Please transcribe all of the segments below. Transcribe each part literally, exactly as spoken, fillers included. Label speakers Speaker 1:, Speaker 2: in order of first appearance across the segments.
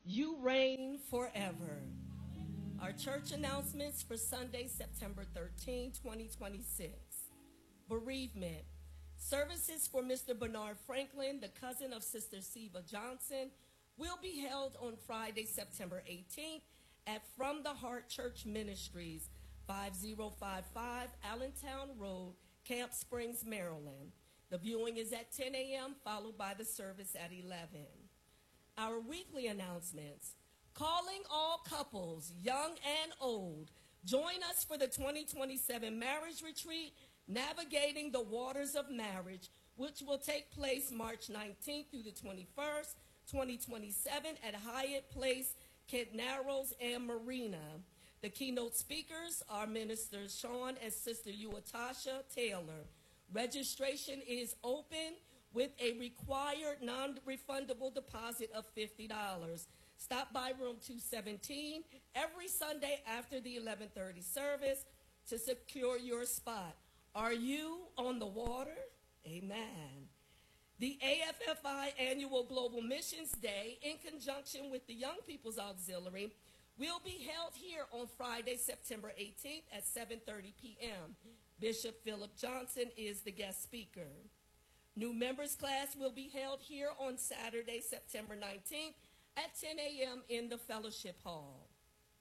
Speaker 1: You reign forever. Our church announcements for Sunday, September thirteenth, twenty twenty-six. Bereavement. Services for Mister Bernard Franklin, the cousin of Sister Siva Johnson, will be held on Friday, September eighteenth at From the Heart Church Ministries, five oh five five Allentown Road, Camp Springs, Maryland. The viewing is at ten a m, followed by the service at eleven. Our weekly announcements. Calling all couples, young and old, join us for the twenty twenty-seven Marriage Retreat, Navigating the Waters of Marriage, which will take place March nineteenth through the twenty-first, twenty twenty-seven at Hyatt Place, Kent Narrows, and Marina. The keynote speakers are Ministers Sean and Sister Uatasha Taylor. Registration is open with a required non-refundable deposit of fifty dollars. Stop by room two seventeen every Sunday after the eleven thirty service to secure your spot. Are you on the water? Amen. The A F F I Annual Global Missions Day, in conjunction with the Young People's Auxiliary, will be held here on Friday, September eighteenth at seven thirty p m Bishop Philip Johnson is the guest speaker. New members class will be held here on Saturday, September nineteenth at ten a m in the Fellowship Hall.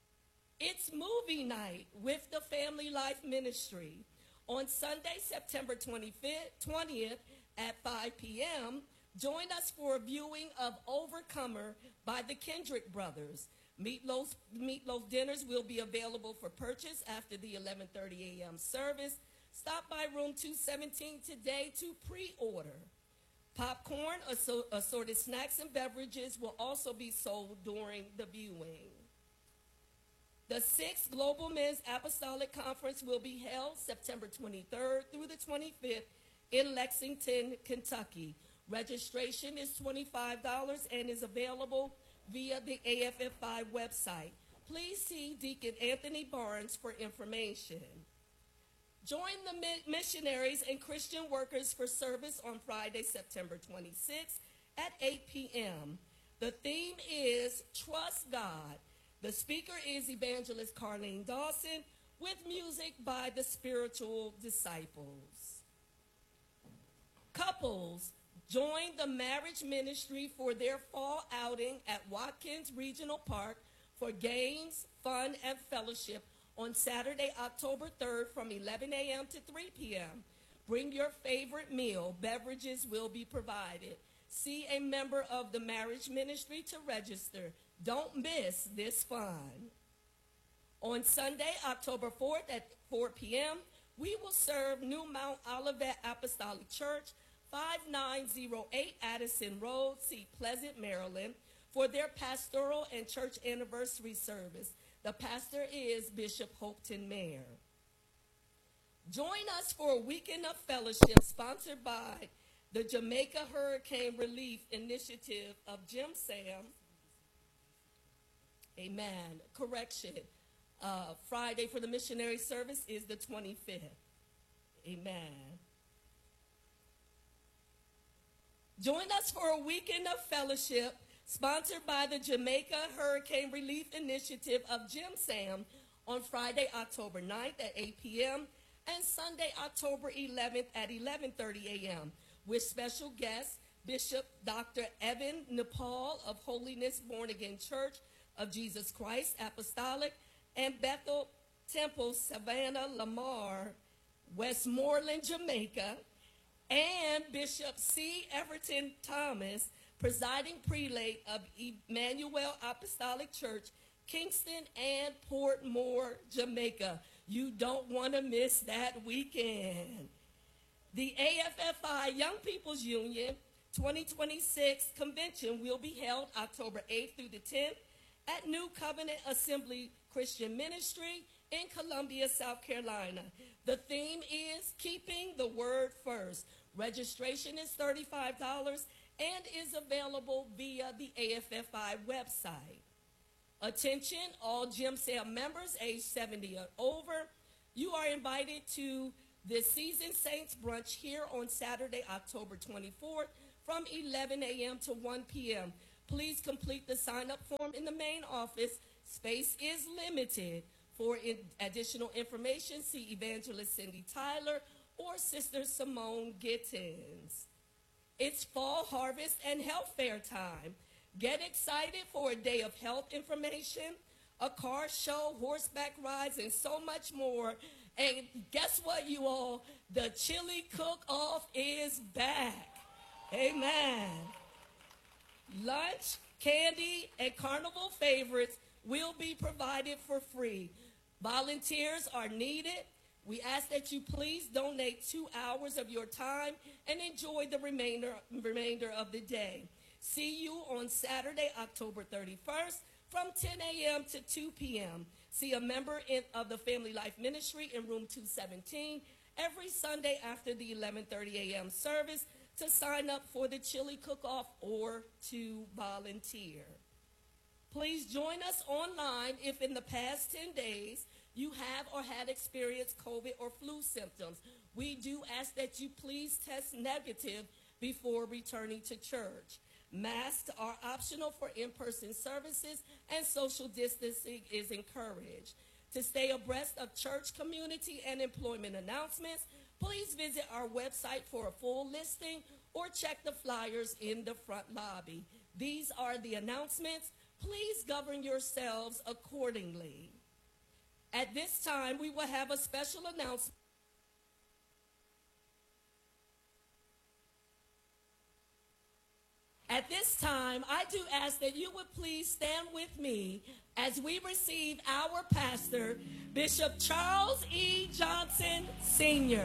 Speaker 1: It's movie night with the Family Life Ministry. On Sunday, September twenty-fifth, twentieth at five p m, join us for a viewing of Overcomer by the Kendrick Brothers. Meatloaf, meatloaf dinners will be available for purchase after the eleven thirty a m service. Stop by room two seventeen today to pre-order. Popcorn, assorted snacks, and beverages will also be sold during the viewing. The sixth Global Men's Apostolic Conference will be held September twenty-third through the twenty-fifth in Lexington, Kentucky. Registration is twenty-five dollars and is available via the A F F I website. Please see Deacon Anthony Barnes for information. Join the missionaries and Christian workers for service on Friday, September twenty-sixth at eight p m The theme is Trust God. The speaker is Evangelist Carlene Dawson with music by the Spiritual Disciples. Couples, join the marriage ministry for their fall outing at Watkins Regional Park for games, fun, and fellowship on Saturday, October third from eleven a m to three p m Bring your favorite meal. Beverages will be provided. See a member of the marriage ministry to register. Don't miss this fun. On Sunday, October fourth at four p m, we will serve New Mount Olivet Apostolic Church, five nine oh eight Addison Road, Seat Pleasant, Maryland, for their pastoral and church anniversary service. The pastor is Bishop Hopeton Mayer. Join us for a weekend of fellowship sponsored by the Jamaica Hurricane Relief Initiative of Jim Sam. Amen. Correction. Uh, Friday for the missionary service is the twenty-fifth. Amen. Join us for a weekend of fellowship sponsored by the Jamaica Hurricane Relief Initiative of Jim Sam on Friday, October ninth at eight p m and Sunday, October eleventh at eleven thirty a m with special guests, Bishop Doctor Evan Nepal of Holiness Born Again Church of Jesus Christ Apostolic and Bethel Temple, Savannah Lamar, Westmoreland, Jamaica, and Bishop C. Everton Thomas, presiding prelate of Emmanuel Apostolic Church, Kingston and Port Moore, Jamaica. You don't want to miss that weekend. The A F F I Young People's Union twenty twenty-six convention will be held October eighth through the tenth at New Covenant Assembly Christian Ministry in Columbia, South Carolina. The theme is Keeping the Word First. Registration is thirty-five dollars and is available via the A F F I website. Attention, all Jim Sam members age seventy or over. You are invited to the Seasoned Saints brunch here on Saturday, October twenty-fourth from eleven a m to one p m please complete the sign-up form in the main office. Space is limited. For in additional information, see Evangelist Cindy Tyler or Sister Simone Gittins. It's fall harvest and health fair time. Get excited for a day of health information, a car show, horseback rides, and so much more. And guess what, you all? The chili cook-off is back. Amen. Lunch, candy, and carnival favorites will be provided for free. Volunteers are needed. We ask that you please donate two hours of your time and enjoy the remainder, remainder of the day. See you on Saturday, October thirty-first from ten a.m. to two p.m. See a member in, of the Family Life Ministry in room two seventeen every Sunday after the eleven thirty a.m. service to sign up for the chili cook-off or to volunteer. Please join us online if in the past ten days you have or had experienced COVID or flu symptoms. We do ask that you please test negative before returning to church. Masks are optional for in-person services and social distancing is encouraged. To stay abreast of church, community, and employment announcements, please visit our website for a full listing or check the flyers in the front lobby. These are the announcements. Please govern yourselves accordingly. At this time, we will have a special announcement. At this time, I do ask that you would please stand with me as we receive our pastor, Bishop Charles E. Johnson, Senior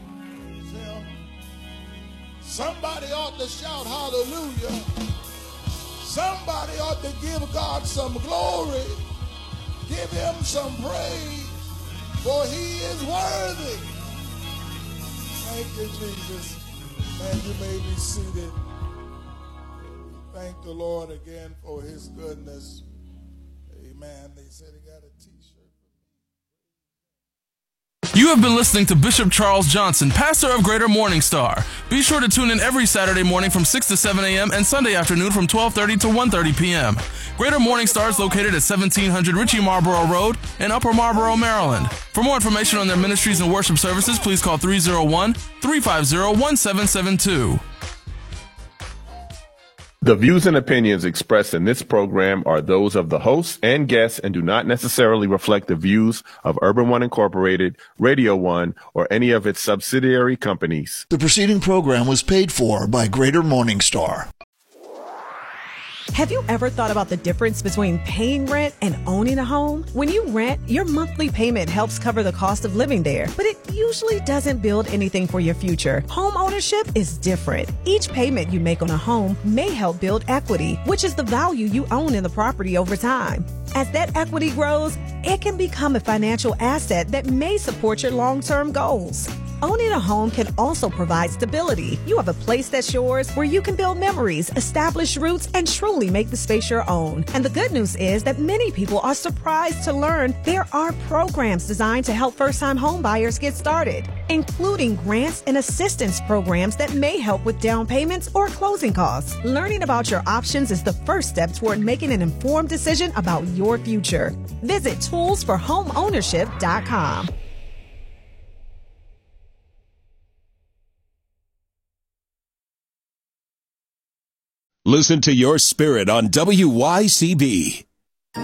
Speaker 2: Somebody ought to shout hallelujah. Somebody ought to give God some glory. Give him some praise, for he is worthy. Thank you, Jesus. Man, you may be seated. Thank the Lord again for his goodness. Amen. They said he got a t-shirt.
Speaker 3: You have been listening to Bishop Charles Johnson, pastor of Greater Morning Star. Be sure to tune in every Saturday morning from six to seven a.m. and Sunday afternoon from twelve thirty to one thirty p.m. Greater Morning Star is located at seventeen hundred Ritchie Marlboro Road in Upper Marlboro, Maryland. For more information on their ministries and worship services, please call three oh one, three five zero, one seven seven two.
Speaker 4: The views and opinions expressed in this program are those of the hosts and guests and do not necessarily reflect the views of Urban One Incorporated, Radio One, or any of its subsidiary companies.
Speaker 5: The preceding program was paid for by Greater Morning Star.
Speaker 6: Have you ever thought about the difference between paying rent and owning a home? When you rent, your monthly payment helps cover the cost of living there, but it usually doesn't build anything for your future. Home ownership is different. Each payment you make on a home may help build equity, which is the value you own in the property over time. As that equity grows, it can become a financial asset that may support your long-term goals. Owning a home can also provide stability. You have a place that's yours where you can build memories, establish roots, and truly make the space your own. And the good news is that many people are surprised to learn there are programs designed to help first-time home buyers get started, including grants and assistance programs that may help with down payments or closing costs. Learning about your options is the first step toward making an informed decision about your future. Visit tools for home ownership dot com.
Speaker 7: Listen to your spirit on W Y C B.